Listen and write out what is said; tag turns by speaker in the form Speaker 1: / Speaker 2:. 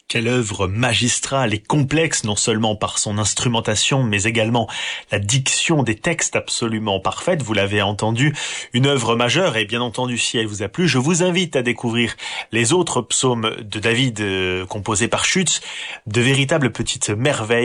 Speaker 1: Quelle œuvre magistrale et complexe, non seulement par son instrumentation, mais également la diction des textes absolument parfaite. Vous l'avez entendu, une œuvre majeure, et bien entendu, si elle vous a plu, je vous invite à découvrir les autres psaumes de David composés par Schütz, de véritables petites merveilles.